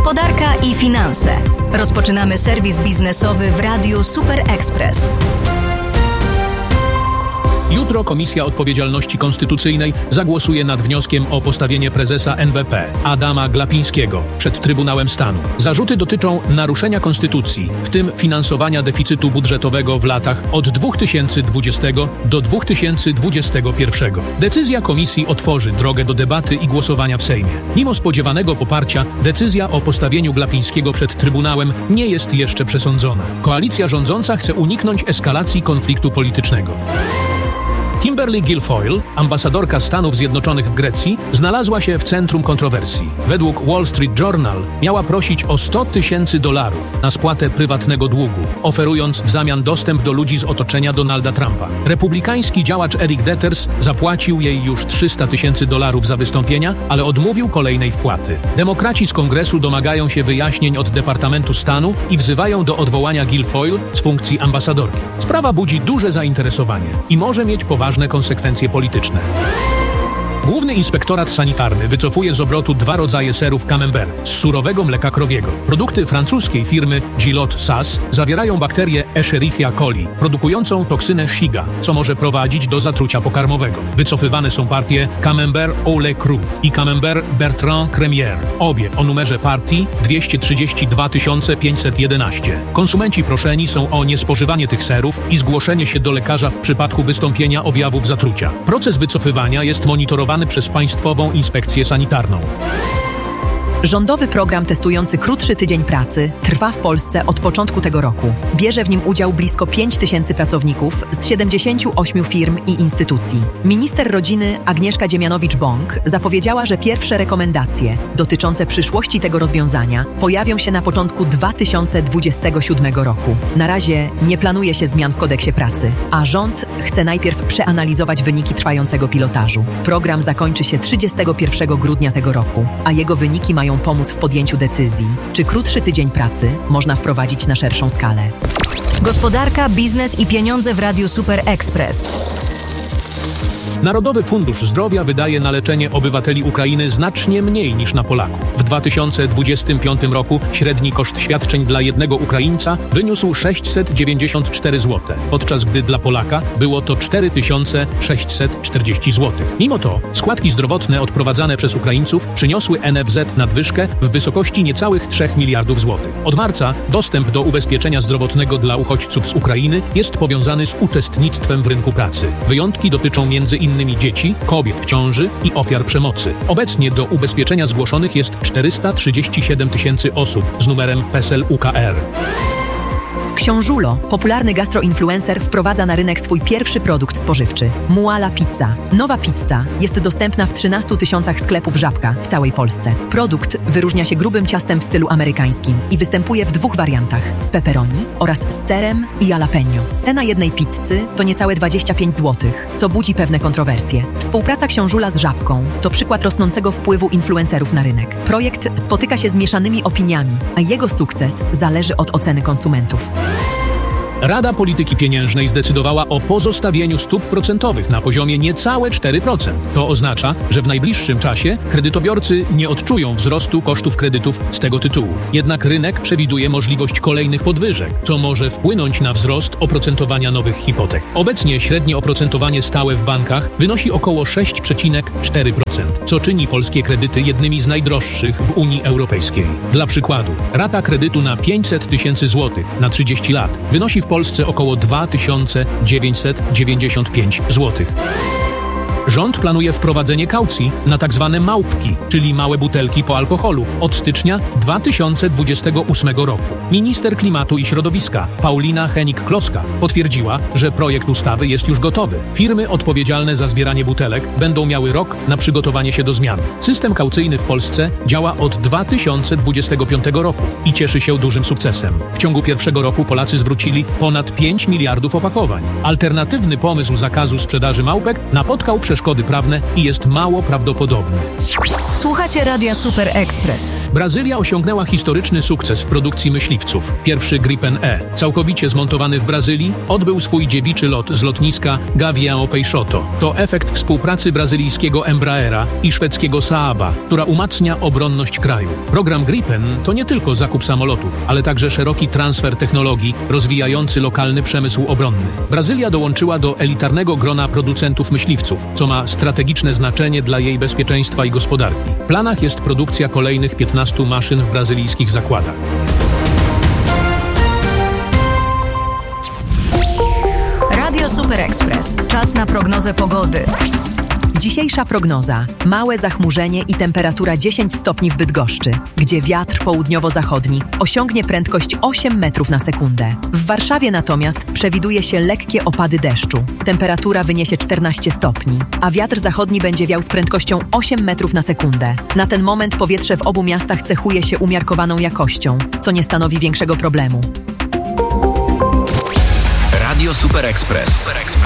Gospodarka i finanse. Rozpoczynamy serwis biznesowy w Radiu Super Express. Jutro Komisja Odpowiedzialności Konstytucyjnej zagłosuje nad wnioskiem o postawienie prezesa NBP, Adama Glapińskiego, przed Trybunałem Stanu. Zarzuty dotyczą naruszenia konstytucji, w tym finansowania deficytu budżetowego w latach od 2020 do 2021. Decyzja komisji otworzy drogę do debaty i głosowania w Sejmie. Mimo spodziewanego poparcia, decyzja o postawieniu Glapińskiego przed Trybunałem nie jest jeszcze przesądzona. Koalicja rządząca chce uniknąć eskalacji konfliktu politycznego. Kimberly Guilfoyle, ambasadorka Stanów Zjednoczonych w Grecji, znalazła się w centrum kontrowersji. Według Wall Street Journal miała prosić o $100,000 na spłatę prywatnego długu, oferując w zamian dostęp do ludzi z otoczenia Donalda Trumpa. Republikański działacz Eric Deters zapłacił jej już $300,000 za wystąpienia, ale odmówił kolejnej wpłaty. Demokraci z Kongresu domagają się wyjaśnień od Departamentu Stanu i wzywają do odwołania Guilfoyle z funkcji ambasadorki. Sprawa budzi duże zainteresowanie i może mieć poważne konsekwencje polityczne. Główny Inspektorat Sanitarny wycofuje z obrotu 2 rodzaje serów Camembert z surowego mleka krowiego. Produkty francuskiej firmy Gilot SAS zawierają bakterię Escherichia coli, produkującą toksynę Shiga, co może prowadzić do zatrucia pokarmowego. Wycofywane są partie Camembert au lait cru i Camembert Bertrand Crémière, obie o numerze partii 232 511. Konsumenci proszeni są o niespożywanie tych serów i zgłoszenie się do lekarza w przypadku wystąpienia objawów zatrucia. Proces wycofywania jest monitorowany przez Państwową Inspekcję Sanitarną. Rządowy program testujący krótszy tydzień pracy trwa w Polsce od początku tego roku. Bierze w nim udział blisko 5,000 pracowników z 78 firm i instytucji. Minister rodziny Agnieszka Dziemianowicz-Bąk zapowiedziała, że pierwsze rekomendacje dotyczące przyszłości tego rozwiązania pojawią się na początku 2027 roku. Na razie nie planuje się zmian w kodeksie pracy, a rząd chce najpierw przeanalizować wyniki trwającego pilotażu. Program zakończy się 31 grudnia tego roku, a jego wyniki mają pomóc w podjęciu decyzji, czy krótszy tydzień pracy można wprowadzić na szerszą skalę. Gospodarka, biznes i pieniądze w Radiu Super Express. Narodowy Fundusz Zdrowia wydaje na leczenie obywateli Ukrainy znacznie mniej niż na Polaków. W 2025 roku średni koszt świadczeń dla jednego Ukraińca wyniósł 694 zł, podczas gdy dla Polaka było to 4640 zł. Mimo to składki zdrowotne odprowadzane przez Ukraińców przyniosły NFZ nadwyżkę w wysokości niecałych 3 miliardów złotych. Od marca dostęp do ubezpieczenia zdrowotnego dla uchodźców z Ukrainy jest powiązany z uczestnictwem w rynku pracy. Wyjątki dotyczą m.in. dzieci, kobiet w ciąży i ofiar przemocy. Obecnie do ubezpieczenia zgłoszonych jest 437 000 osób z numerem PESEL UKR. Książulo, popularny gastroinfluencer, wprowadza na rynek swój pierwszy produkt spożywczy – Muala Pizza. Nowa pizza jest dostępna w 13 000 sklepów Żabka w całej Polsce. Produkt wyróżnia się grubym ciastem w stylu amerykańskim i występuje w 2 wariantach – z pepperoni oraz z serem i jalapeno. Cena jednej pizzy to niecałe 25 zł, co budzi pewne kontrowersje. Współpraca Książula z Żabką to przykład rosnącego wpływu influencerów na rynek. Projekt spotyka się z mieszanymi opiniami, a jego sukces zależy od oceny konsumentów. Rada Polityki Pieniężnej zdecydowała o pozostawieniu stóp procentowych na poziomie niecałe 4%. To oznacza, że w najbliższym czasie kredytobiorcy nie odczują wzrostu kosztów kredytów z tego tytułu. Jednak rynek przewiduje możliwość kolejnych podwyżek, co może wpłynąć na wzrost oprocentowania nowych hipotek. Obecnie średnie oprocentowanie stałe w bankach wynosi około 6,4%, co czyni polskie kredyty jednymi z najdroższych w Unii Europejskiej. Dla przykładu, rata kredytu na 500 000 zł na 30 lat wynosi w Polsce około 2995 zł. Rząd planuje wprowadzenie kaucji na tzw. małpki, czyli małe butelki po alkoholu, od stycznia 2028 roku. Minister Klimatu i Środowiska Paulina Henik-Kloska potwierdziła, że projekt ustawy jest już gotowy. Firmy odpowiedzialne za zbieranie butelek będą miały rok na przygotowanie się do zmian. System kaucyjny w Polsce działa od 2025 roku i cieszy się dużym sukcesem. W ciągu pierwszego roku Polacy zwrócili ponad 5 miliardów opakowań. Alternatywny pomysł zakazu sprzedaży małpek napotkał przeszkodę przeszkody prawne i jest mało prawdopodobny. Słuchacie Radia Super Express. Brazylia osiągnęła historyczny sukces w produkcji myśliwców. Pierwszy Gripen E, całkowicie zmontowany w Brazylii, odbył swój dziewiczy lot z lotniska Gavião Peixoto. To efekt współpracy brazylijskiego Embraera i szwedzkiego Saaba, która umacnia obronność kraju. Program Gripen to nie tylko zakup samolotów, ale także szeroki transfer technologii rozwijający lokalny przemysł obronny. Brazylia dołączyła do elitarnego grona producentów myśliwców, co ma strategiczne znaczenie dla jej bezpieczeństwa i gospodarki. W planach jest produkcja kolejnych 15 maszyn w brazylijskich zakładach. Radio Super Express. Czas na prognozę pogody. Dzisiejsza prognoza. Małe zachmurzenie i temperatura 10 stopni w Bydgoszczy, gdzie wiatr południowo-zachodni osiągnie prędkość 8 metrów na sekundę. W Warszawie natomiast przewiduje się lekkie opady deszczu. Temperatura wyniesie 14 stopni, a wiatr zachodni będzie wiał z prędkością 8 metrów na sekundę. Na ten moment powietrze w obu miastach cechuje się umiarkowaną jakością, co nie stanowi większego problemu. Radio Super Express.